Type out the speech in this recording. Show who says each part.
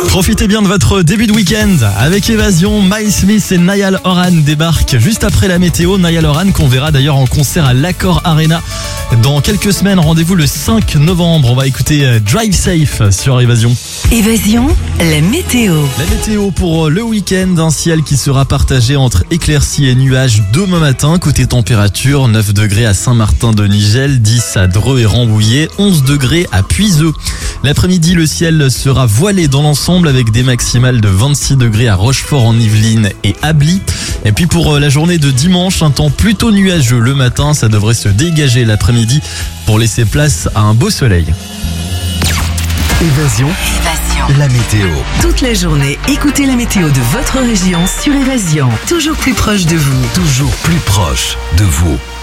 Speaker 1: Profitez bien de votre début de week-end avec Évasion. Miles Smith et Niall Horan débarquent juste après la météo. Niall Horan qu'on verra d'ailleurs en concert à l'Accor Arena dans quelques semaines. Rendez-vous le 5 novembre. On va écouter Drive Safe sur Évasion.
Speaker 2: Évasion, la météo.
Speaker 1: La météo pour le week-end, un ciel qui sera partagé entre éclaircies et nuages demain matin. Côté température, 9 degrés à Saint-Martin-de-Nigel, 10 à Dreux et Rambouillet, 11 degrés à Puiseux. L'après-midi, le ciel sera voilé dans l'ensemble avec des maximales de 26 degrés à Rochefort en Yvelines et Ably. Et puis pour la journée de dimanche, un temps plutôt nuageux le matin, ça devrait se dégager l'après-midi pour laisser place à un beau soleil.
Speaker 3: Évasion, la météo.
Speaker 2: Toute la journée, écoutez la météo de votre région sur Évasion. Toujours plus proche de vous.
Speaker 3: Toujours plus proche de vous.